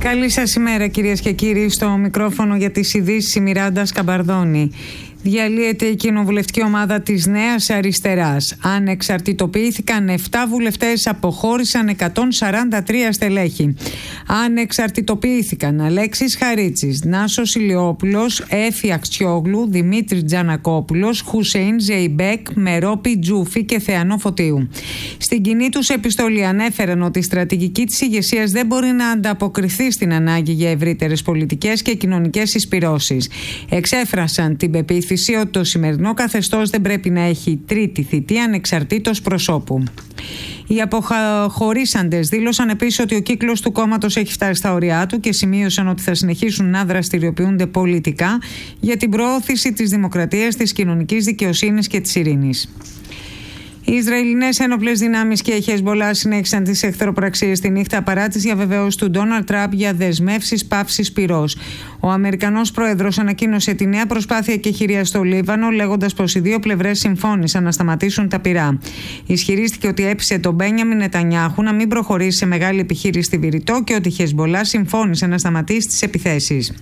Καλή σας ημέρα κυρίες και κύριοι. Στο μικρόφωνο για τις ειδήσεις η Μιράντα Σκαμπαρδόνη. Διαλύεται η κοινοβουλευτική ομάδα της Νέας Αριστεράς. Ανεξαρτητοποιήθηκαν 7 βουλευτές, αποχώρησαν 143 στελέχη. Ανεξαρτητοποιήθηκαν Αλέξης Χαρίτσης, Νάσος Ηλιόπουλος, Έφη Αξιόγλου, Δημήτρη Τζανακόπουλος, Χουσέιν Ζεϊμπέκ, Μερόπη Τζούφη και Θεανό Φωτίου. Στην κοινή τους επιστολή ανέφεραν ότι η στρατηγική της ηγεσίας δεν μπορεί να ανταποκριθεί στην ανάγκη για ευρύτερες πολιτικές και κοινωνικές συσπυρώσεις. Εξέφρασαν την πεποίθηση ότι το σημερινό καθεστώς δεν πρέπει να έχει τρίτη θητεία ανεξαρτήτως προσώπου. Οι αποχωρήσαντες δήλωσαν επίσης ότι ο κύκλος του κόμματος έχει φτάσει στα ωριά του και σημείωσαν ότι θα συνεχίσουν να δραστηριοποιούνται πολιτικά για την προώθηση της δημοκρατίας, της κοινωνικής δικαιοσύνης και της ειρήνης. Οι Ισραηλινές ένοπλες δυνάμεις και η Χεσμπολά συνέχισαν τις εχθροπραξίες τη νύχτα παρά τις διαβεβαιώσεις του Ντόναλντ Τραμπ για δεσμεύσεις πάυσης πυρός. Ο Αμερικανός πρόεδρος ανακοίνωσε τη νέα προσπάθεια εκεχηρίας στο Λίβανο, λέγοντας πως οι δύο πλευρές συμφώνησαν να σταματήσουν τα πυρά. Ισχυρίστηκε ότι έπεισε τον Μπένιαμιν Νετανιάχου να μην προχωρήσει σε μεγάλη επιχείρηση στη Βηρητό και ότι η Χεσμπολά συμφώνησε να σταματήσει τις επιθέσεις.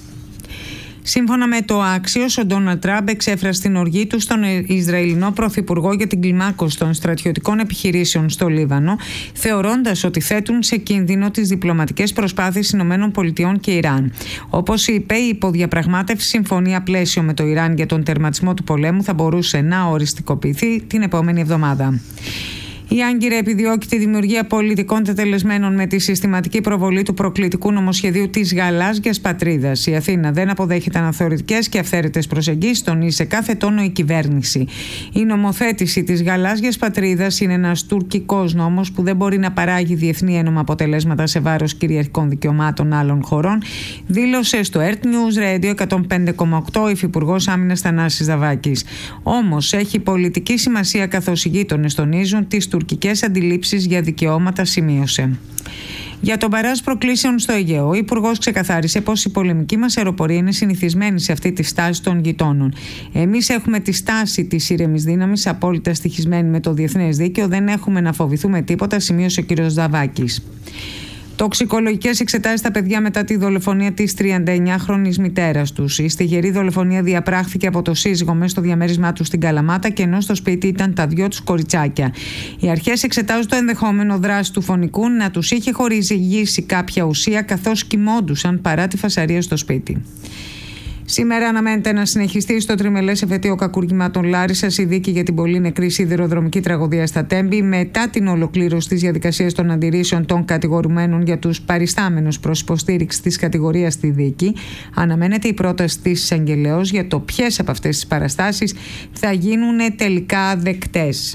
Σύμφωνα με το Axios, ο Ντόναλντ Τραμπ εξέφρασε την οργή του στον Ισραηλινό Πρωθυπουργό για την κλιμάκωση των στρατιωτικών επιχειρήσεων στο Λίβανο, θεωρώντας ότι θέτουν σε κίνδυνο τις διπλωματικές προσπάθειες ΗΠΑ και Ιράν. Όπως είπε, η υποδιαπραγμάτευση συμφωνία πλαίσιο με το Ιράν για τον τερματισμό του πολέμου θα μπορούσε να οριστικοποιηθεί την επόμενη εβδομάδα. Η Άγκυρα επιδιώκει τη δημιουργία πολιτικών τετελεσμένων με τη συστηματική προβολή του προκλητικού νομοσχεδίου της γαλάζιας πατρίδας. Η Αθήνα δεν αποδέχεται αναθεωρητικές και αυθαίρετες προσεγγίσεις, τονίζει σε κάθε τόνο η κυβέρνηση. Η νομοθέτηση της γαλάζιας πατρίδας είναι ένας τουρκικός νόμος που δεν μπορεί να παράγει διεθνή ένομα αποτελέσματα σε βάρος κυριαρχικών δικαιωμάτων άλλων χωρών, δήλωσε στο Earth News Radio 105,8 ο Υφυπουργός Άμυνας Θανάσης Δαβάκης. Όμως έχει πολιτική σημασία καθώς οι γείτονες τονίζουν τις τουρκικές αντιλήψεις για δικαιώματα, σημείωσε. Για τον παράς προκλήσεων στο Αιγαίο, ο Υπουργός ξεκαθάρισε πως η πολεμική μας αεροπορία είναι συνηθισμένη σε αυτή τη στάση των γειτόνων. Εμείς έχουμε τη στάση της ήρεμης δύναμης, απόλυτα στοιχισμένη με το διεθνές δίκαιο, δεν έχουμε να φοβηθούμε τίποτα, σημείωσε ο κ. Δαβάκης. Τοξικολογικές εξετάσεις στα παιδιά μετά τη δολοφονία της 39χρονης μητέρας τους. Η στιγερή δολοφονία διαπράχθηκε από το σύζυγο μέσα στο διαμέρισμά του στην Καλαμάτα και ενώ στο σπίτι ήταν τα δυο τους κοριτσάκια. Οι αρχές εξετάζουν το ενδεχόμενο δράση του φονικού να τους είχε χορηγήσει κάποια ουσία καθώς κοιμόντουσαν παρά τη φασαρία στο σπίτι. Σήμερα αναμένεται να συνεχιστεί στο τριμελές εφετείο κακουργημάτων Λάρισσας η δίκη για την πολύ νεκρή σιδηροδρομική τραγωδία στα Τέμπη, μετά την ολοκλήρωση της διαδικασίας των αντιρρήσεων των κατηγορουμένων για τους παριστάμενους προς υποστήριξη της κατηγορίας στη δίκη. Αναμένεται η πρόταση της εισαγγελέως για το ποιες από αυτές τις παραστάσεις θα γίνουν τελικά δεκτές.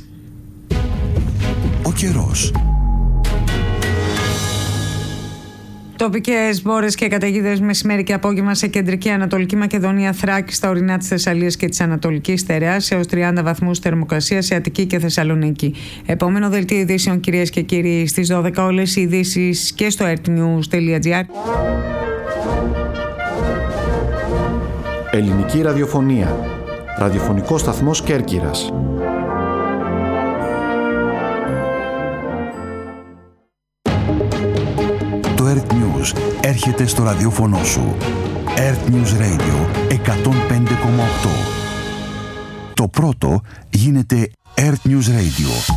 Ο καιρός. Τοπικές μπόρες και καταιγίδες μεσημέρι και απόγευμα σε κεντρική Ανατολική Μακεδονία, Θράκη, στα ορεινά της Θεσσαλίας και της Ανατολικής Στερεάς έως 30 βαθμούς θερμοκρασία σε Αττική και Θεσσαλονίκη. Επόμενο δελτίο ειδήσεων, κυρίες και κύριοι, στις 12 όλες οι ειδήσεις και στο earthnews.gr. Ελληνική ραδιοφωνία. Ραδιοφωνικός σταθμός Κέρκυρας. Το Earth News έρχεται στο ραδιόφωνο σου. Earth News Radio 105,8. Το πρώτο γίνεται Earth News Radio.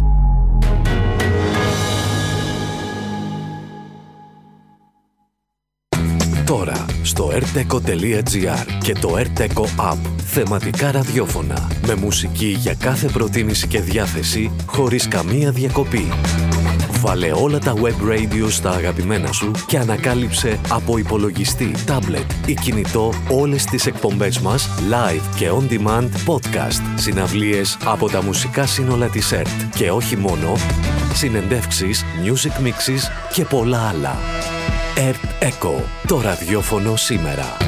Τώρα στο rteco.gr και το rteco app θεματικά ραδιόφωνα με μουσική για κάθε προτίμηση και διάθεση χωρίς καμία διακοπή. Βάλε όλα τα web radio στα αγαπημένα σου και ανακάλυψε από υπολογιστή, τάμπλετ ή κινητό όλες τις εκπομπές μας live και on demand podcast, συναυλίες από τα μουσικά σύνολα της ΕΡΤ και όχι μόνο, συνεντεύξεις, music mixes και πολλά άλλα. Earth Echo, το ραδιόφωνο σήμερα.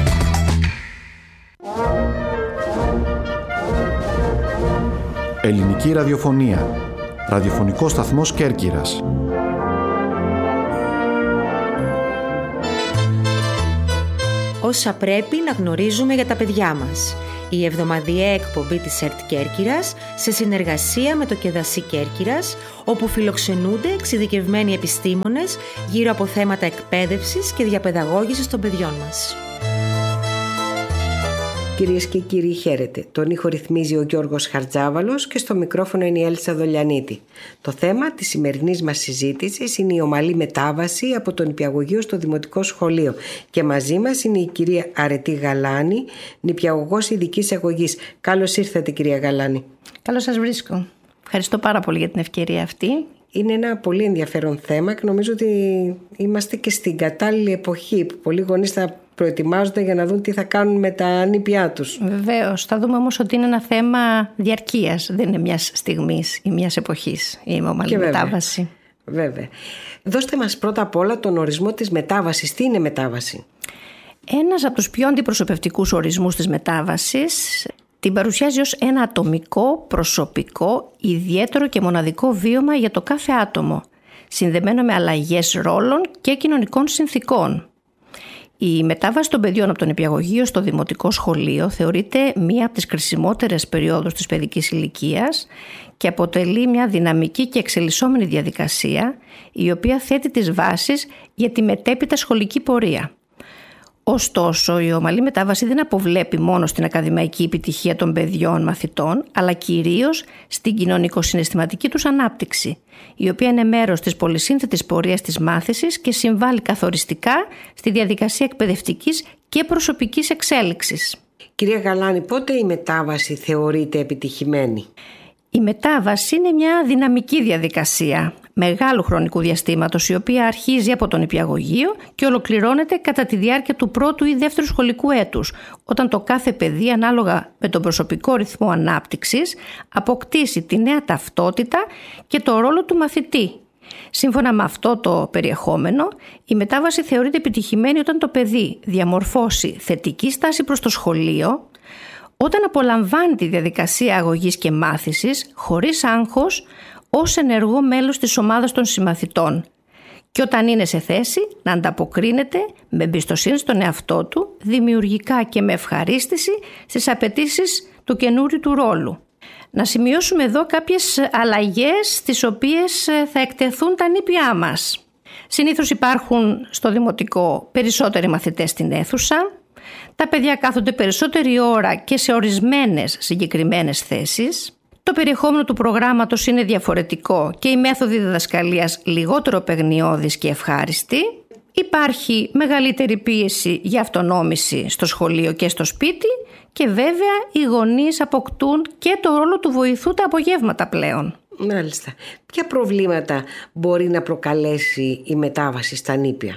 Ελληνική ραδιοφωνία. Ραδιοφωνικός σταθμός Κέρκυρας. Ο όσα πρέπει να γνωρίζουμε για τα παιδιά μας. Η εβδομαδιαία εκπομπή της ΕΡΤ Κέρκυρας σε συνεργασία με το ΚΕΔΑΣΥ Κέρκυρας, όπου φιλοξενούνται εξειδικευμένοι επιστήμονες γύρω από θέματα εκπαίδευσης και διαπαιδαγώγησης των παιδιών μας. Κυρίες και κύριοι, χαίρετε. Τον ήχο ρυθμίζει ο Γιώργος Χαρτζάβαλος και στο μικρόφωνο είναι η Έλσα Δολιανίτη. Το θέμα της σημερινής μας συζήτησης είναι η ομαλή μετάβαση από το νηπιαγωγείο στο δημοτικό σχολείο. Και μαζί μας είναι η κυρία Αρετή Γαλάνη, νηπιαγωγός ειδικής αγωγής. Καλώς ήρθατε, κυρία Γαλάνη. Καλώς σας βρίσκω. Ευχαριστώ πάρα πολύ για την ευκαιρία αυτή. Είναι ένα πολύ ενδιαφέρον θέμα και νομίζω ότι είμαστε και στην κατάλληλη εποχή που πολλοί γονείς θα προετοιμάζονται για να δουν τι θα κάνουν με τα νήπιά τους. Βεβαίως. Θα δούμε όμως ότι είναι ένα θέμα διαρκείας. Δεν είναι μιας στιγμής ή μιας εποχής η ομαλή μετάβαση. Βέβαια. Δώστε μας πρώτα απ' όλα τον ορισμό της μετάβασης. Τι είναι μετάβαση? Ένας από τους πιο αντιπροσωπευτικούς ορισμούς της μετάβασης την παρουσιάζει ως ένα ατομικό, προσωπικό, ιδιαίτερο και μοναδικό βίωμα για το κάθε άτομο, συνδεμένο με αλλαγές ρόλων και κοινωνικών συνθήκων. Η μετάβαση των παιδιών από το νηπιαγωγείο στο δημοτικό σχολείο θεωρείται μία από τις κρισιμότερες περιόδους της παιδικής ηλικίας και αποτελεί μια δυναμική και εξελισσόμενη διαδικασία, η οποία θέτει τις βάσεις για τη μετέπειτα σχολική πορεία. Ωστόσο, η ομαλή μετάβαση δεν αποβλέπει μόνο στην ακαδημαϊκή επιτυχία των παιδιών μαθητών, αλλά κυρίως στην κοινωνικο-συναισθηματική τους ανάπτυξη, η οποία είναι μέρος της πολυσύνθετης πορείας της μάθησης και συμβάλλει καθοριστικά στη διαδικασία εκπαιδευτικής και προσωπικής εξέλιξης. Κυρία Γαλάνη, πότε η μετάβαση θεωρείται επιτυχημένη? Η μετάβαση είναι μια δυναμική διαδικασία μεγάλου χρονικού διαστήματος, η οποία αρχίζει από το νηπιαγωγείο και ολοκληρώνεται κατά τη διάρκεια του πρώτου ή δεύτερου σχολικού έτους, όταν το κάθε παιδί, ανάλογα με τον προσωπικό ρυθμό ανάπτυξης, αποκτήσει τη νέα ταυτότητα και το ρόλο του μαθητή. Σύμφωνα με αυτό το περιεχόμενο, η μετάβαση θεωρείται επιτυχημένη όταν το παιδί διαμορφώσει θετική στάση προς το σχολείο, όταν απολαμβάνει τη διαδικασία αγωγής και μάθησης χωρίς άγχος, ως ενεργό μέλος της ομάδας των συμμαθητών και όταν είναι σε θέση να ανταποκρίνεται με εμπιστοσύνη στον εαυτό του, δημιουργικά και με ευχαρίστηση στις απαιτήσεις του καινούριου του ρόλου. Να σημειώσουμε εδώ κάποιες αλλαγές στις οποίες θα εκτεθούν τα νήπιά μας. Συνήθως υπάρχουν στο δημοτικό περισσότεροι μαθητές στην αίθουσα, τα παιδιά κάθονται περισσότερη ώρα και σε ορισμένες συγκεκριμένες θέσεις. Το περιεχόμενο του προγράμματος είναι διαφορετικό και η μέθοδη διδασκαλίας λιγότερο παιγνιώδης και ευχάριστη. Υπάρχει μεγαλύτερη πίεση για αυτονόμηση στο σχολείο και στο σπίτι και βέβαια οι γονείς αποκτούν και το ρόλο του βοηθού τα απογεύματα πλέον. Μάλιστα. Ποια προβλήματα μπορεί να προκαλέσει η μετάβαση στα νήπια?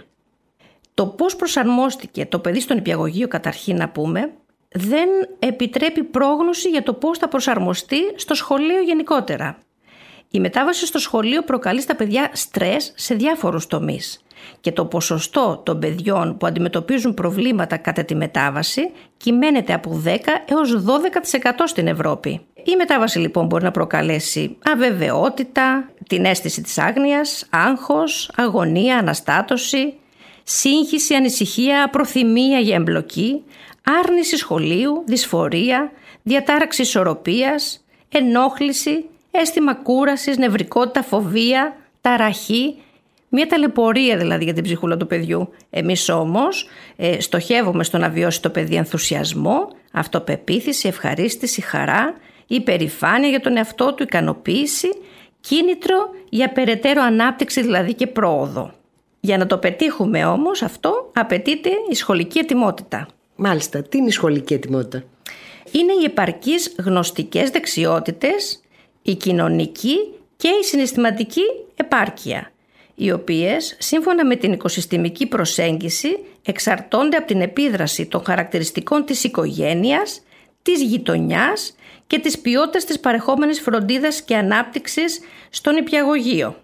Το πώς προσαρμόστηκε το παιδί στο νηπιαγωγείο, καταρχήν να πούμε, δεν επιτρέπει πρόγνωση για το πώς θα προσαρμοστεί στο σχολείο γενικότερα. Η μετάβαση στο σχολείο προκαλεί στα παιδιά στρες σε διάφορους τομείς και το ποσοστό των παιδιών που αντιμετωπίζουν προβλήματα κατά τη μετάβαση κυμαίνεται από 10 έως 12% στην Ευρώπη. Η μετάβαση λοιπόν μπορεί να προκαλέσει αβεβαιότητα, την αίσθηση της άγνοιας, άγχος, αγωνία, αναστάτωση, σύγχυση, ανησυχία, προθυμία για εμπλοκή, άρνηση σχολείου, δυσφορία, διατάραξη ισορροπίας, ενόχληση, αίσθημα κούρασης, νευρικότητα, φοβία, ταραχή, μια ταλαιπωρία δηλαδή για την ψυχούλα του παιδιού. Εμείς όμως στοχεύουμε στο να βιώσει το παιδί ενθουσιασμό, αυτοπεποίθηση, ευχαρίστηση, χαρά, υπερηφάνεια για τον εαυτό του, ικανοποίηση, κίνητρο για περαιτέρω ανάπτυξη δηλαδή και πρόοδο. Για να το πετύχουμε όμως αυτό απαιτείται η σχολική ετοιμότητα. Μάλιστα, τι είναι η σχολική ετοιμότητα? Είναι οι επαρκείς γνωστικές δεξιότητες, η κοινωνική και η συναισθηματική επάρκεια, οι οποίες σύμφωνα με την οικοσυστημική προσέγγιση εξαρτώνται από την επίδραση των χαρακτηριστικών της οικογένειας, της γειτονιάς και της ποιότητας της παρεχόμενης φροντίδας και ανάπτυξης στο νηπιαγωγείο.